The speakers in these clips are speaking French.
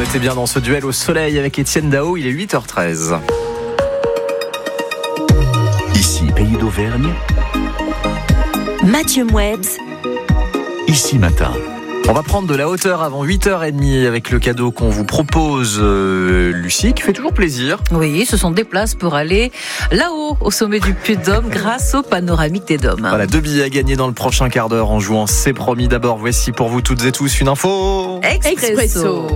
était bien dans ce duel au soleil avec Étienne Dao, il est 8h13. Ici, Pays d'Auvergne. Mathieu Mouebs. Ici Matin. On va prendre de la hauteur avant 8h30 avec le cadeau qu'on vous propose, Lucie, qui fait toujours plaisir. Oui, ce sont des places pour aller là-haut, au sommet du Puy-de-Dôme, grâce au panoramique des Dômes. Voilà, 2 billets à gagner dans le prochain quart d'heure en jouant C'est promis. D'abord, voici pour vous toutes et tous une info. Expresso.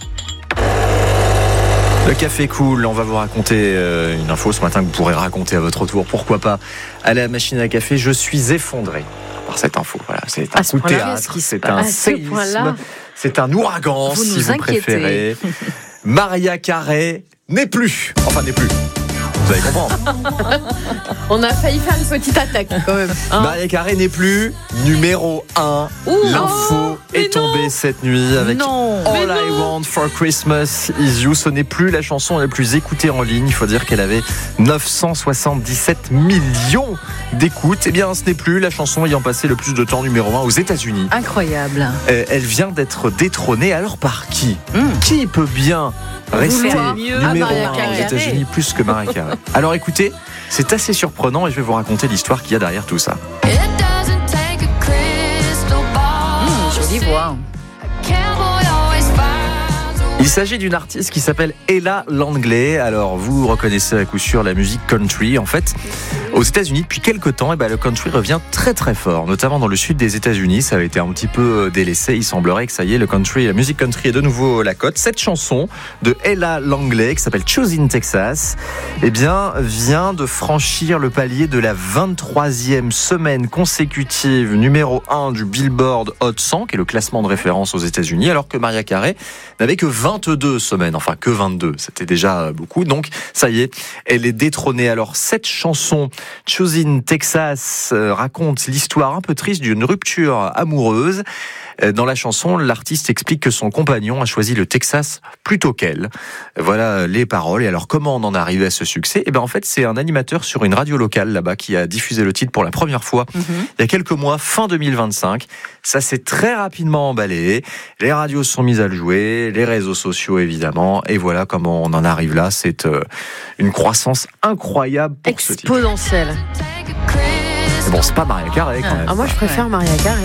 Le café cool, on va vous raconter une info ce matin que vous pourrez raconter à votre tour. Pourquoi pas aller à la machine à café. Je suis effondré par cette info. Voilà, c'est un coup de théâtre, c'est un séisme, c'est un ouragan, si vous préférez. Maria Carey n'est plus. Enfin, n'est plus. Vous allez comprendre. On a failli faire une petite attaque quand même. Maria Carey n'est plus numéro 1. L'info est tombée cette nuit avec All I Want for Christmas Is You. Ce n'est plus la chanson la plus écoutée en ligne. Il faut dire qu'elle avait 977 millions d'écoutes. Eh bien, ce n'est plus la chanson ayant passé le plus de temps numéro 1 aux États-Unis. Incroyable. Elle vient d'être détrônée. Alors par qui ? Qui peut bien rester numéro 1 aux États-Unis plus que Maria Carey ? Alors écoutez, c'est assez surprenant et je vais vous raconter l'histoire qu'il y a derrière tout ça. Jolie voix. Il s'agit d'une artiste qui s'appelle Ella Langley. Alors, vous reconnaissez à coup sûr la musique country. En fait, aux États-Unis, depuis quelques temps, le country revient très très fort, notamment dans le sud des États-Unis. Ça avait été un petit peu délaissé. Il semblerait que ça y est, la musique country est de nouveau la cote. Cette chanson de Ella Langley, qui s'appelle Choose in Texas, vient de franchir le palier de la 23e semaine consécutive numéro 1 du Billboard Hot 100, qui est le classement de référence aux États-Unis, alors que Maria Carey n'avait que 22 semaines, enfin que 22, c'était déjà beaucoup, donc ça y est, elle est détrônée. Alors cette chanson, Choose in Texas, raconte l'histoire un peu triste d'une rupture amoureuse. Dans la chanson, l'artiste explique que son compagnon a choisi le Texas plutôt qu'elle. Voilà les paroles. Et alors, comment on en est arrivé à ce succès ? En fait, c'est un animateur sur une radio locale là-bas qui a diffusé le titre pour la première fois il y a quelques mois, fin 2025. Ça s'est très rapidement emballé. Les radios sont mises à le jouer, les réseaux sociaux évidemment. Et voilà comment on en arrive là. C'est une croissance incroyable pour ce titre. Exponentielle. Bon, c'est pas Maria Carey quand même. Moi, je préfère Maria Carey.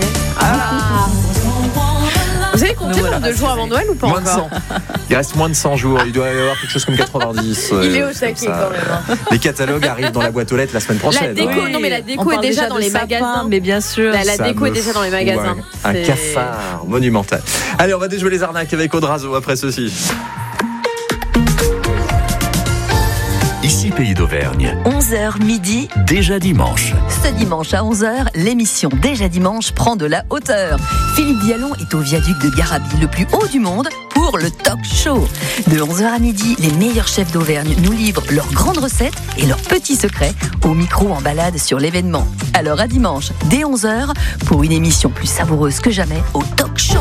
Vous avez compté le nombre de jours avant Noël ou pas moins encore ? de 100. Il reste moins de 100 jours. Il doit y avoir quelque chose comme 90. Il est au taquet quand même. Les catalogues arrivent dans la boîte aux lettres la semaine prochaine. La déco, non mais la déco est déjà dans les magasins. Mais bien sûr. La déco est déjà dans les magasins. Un cafard monumental. Allez, on va déjouer les arnaques avec Audrazo après ceci. Ici Pays d'Auvergne. 11h midi. Déjà dimanche. Ce dimanche à 11h, l'émission Déjà dimanche prend de la hauteur. Philippe Vialon est au viaduc de Garabie, le plus haut du monde, pour le talk show. De 11h à midi, les meilleurs chefs d'Auvergne nous livrent leurs grandes recettes et leurs petits secrets au micro en balade sur l'événement. Alors à dimanche, dès 11h, pour une émission plus savoureuse que jamais au talk show.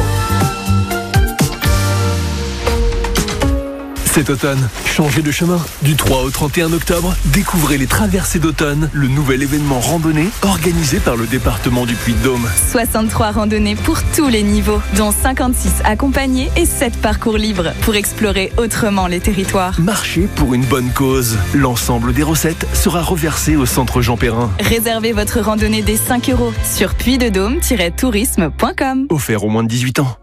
Cet automne, changez de chemin. Du 3 au 31 octobre, découvrez les Traversées d'automne, le nouvel événement randonnée organisé par le département du Puy-de-Dôme. 63 randonnées pour tous les niveaux, dont 56 accompagnés et 7 parcours libres pour explorer autrement les territoires. Marchez pour une bonne cause. L'ensemble des recettes sera reversé au centre Jean Perrin. Réservez votre randonnée dès 5 € sur puydedôme-tourisme.com. Offert aux moins de 18 ans.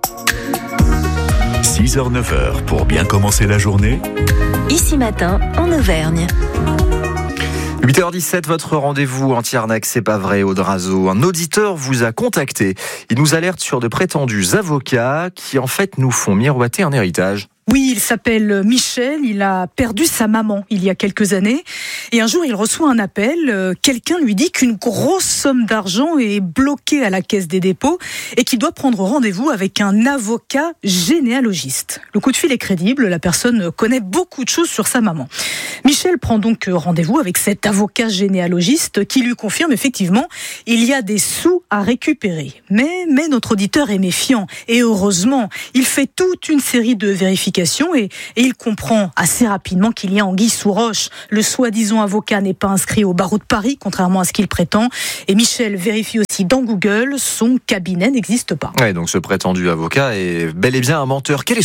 6h, 9h pour bien commencer la journée. Ici Matin, en Auvergne. 8h17, votre rendez-vous anti-arnaque, c'est pas vrai, Audrazo. Un auditeur vous a contacté. Il nous alerte sur de prétendus avocats qui, en fait, nous font miroiter un héritage. Oui, il s'appelle Michel, il a perdu sa maman il y a quelques années et un jour il reçoit un appel, quelqu'un lui dit qu'une grosse somme d'argent est bloquée à la caisse des dépôts et qu'il doit prendre rendez-vous avec un avocat généalogiste. Le coup de fil est crédible, la personne connaît beaucoup de choses sur sa maman. Michel prend donc rendez-vous avec cet avocat généalogiste qui lui confirme effectivement il y a des sous à récupérer. Mais notre auditeur est méfiant et heureusement, il fait toute une série de vérifications et il comprend assez rapidement qu'il y a anguille sous roche. Le soi-disant avocat n'est pas inscrit au barreau de Paris, contrairement à ce qu'il prétend. Et Michel vérifie aussi dans Google, son cabinet n'existe pas. Ouais, donc ce prétendu avocat est bel et bien un menteur. Quel est son but ?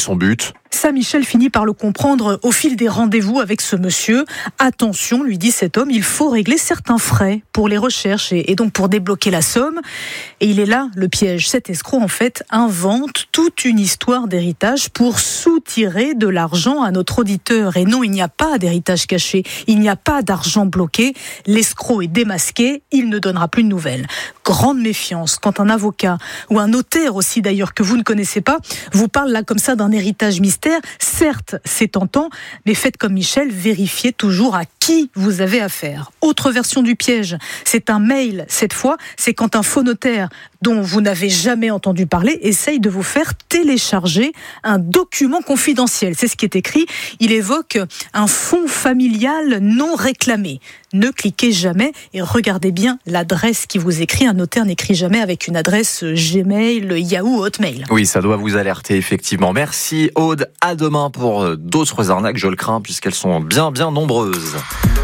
Ça, Michel finit par le comprendre au fil des rendez-vous avec ce monsieur. Attention, lui dit cet homme, il faut régler certains frais pour les recherches et donc pour débloquer la somme. Et il est là le piège. Cet escroc, en fait, invente toute une histoire d'héritage pour soutirer de l'argent à notre auditeur. Et non, il n'y a pas d'héritage caché, il n'y a pas d'argent bloqué. L'escroc est démasqué, il ne donnera plus de nouvelles. Grande méfiance quand un avocat ou un notaire aussi d'ailleurs que vous ne connaissez pas vous parle là comme ça d'un héritage mystère. Certes, c'est tentant, mais faites comme Michel, vérifiez toujours à qui vous avez affaire. Autre version du piège, c'est un mail. Cette fois, c'est quand un faux notaire dont vous n'avez jamais entendu parler essaye de vous faire télécharger un document confidentiel. C'est ce qui est écrit. Il évoque un fonds familial non réclamé. Ne cliquez jamais et regardez bien l'adresse qui vous écrit. Un notaire n'écrit jamais avec une adresse Gmail, Yahoo, Hotmail. Oui, ça doit vous alerter, effectivement. Merci Aude. À demain pour d'autres arnaques, je le crains, puisqu'elles sont bien nombreuses.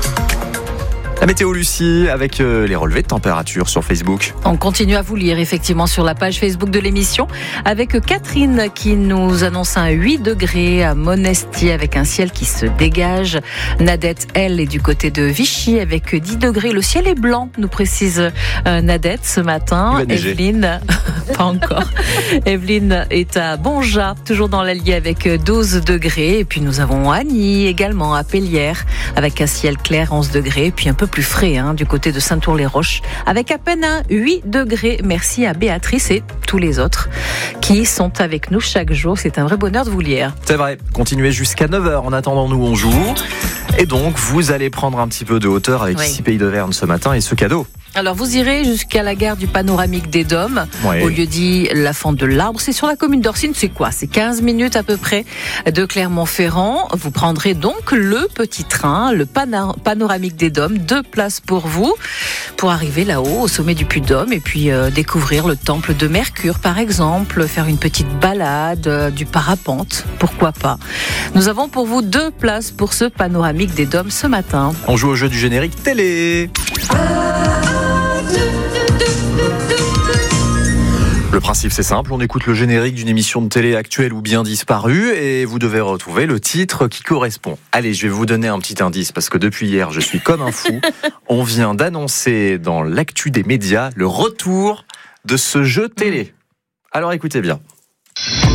La météo, Lucie, avec les relevés de température sur Facebook. On continue à vous lire effectivement sur la page Facebook de l'émission avec Catherine qui nous annonce un 8 degrés à Monestier avec un ciel qui se dégage. Nadette, elle, est du côté de Vichy avec 10 degrés. Le ciel est blanc, nous précise Nadette ce matin. Evelyne, pas encore. Evelyne est à Bonja, toujours dans l'Allier avec 12 degrés. Et puis nous avons Annie également à Pellières avec un ciel clair 11 degrés. Et puis un peu plus frais du côté de Saint-Ouen-les-Roches avec à peine un 8 degrés. Merci à Béatrice et tous les autres qui sont avec nous chaque jour. C'est un vrai bonheur de vous lire. C'est vrai, continuez jusqu'à 9h. En attendant, nous on joue. Et donc, vous allez prendre un petit peu de hauteur avec Ici Pays d'Auvergne ce matin et ce cadeau. Alors, vous irez jusqu'à la gare du Panoramique des Dômes, au lieu-dit La Fente de l'Arbre. C'est sur la commune d'Orsine. C'est quoi ? C'est 15 minutes à peu près de Clermont-Ferrand. Vous prendrez donc le petit train, le Panoramique des Dômes. 2 places pour vous, pour arriver là-haut, au sommet du Puy-de-Dôme, et puis découvrir le temple de Mercure, par exemple, faire une petite balade, du parapente, pourquoi pas. Nous avons pour vous 2 places pour ce Panoramique des Dômes ce matin. On joue au jeu du générique télé. Le principe c'est simple, on écoute le générique d'une émission de télé actuelle ou bien disparue et vous devez retrouver le titre qui correspond. Allez, je vais vous donner un petit indice parce que depuis hier je suis comme un fou. On vient d'annoncer dans l'actu des médias le retour de ce jeu télé. Alors écoutez bien.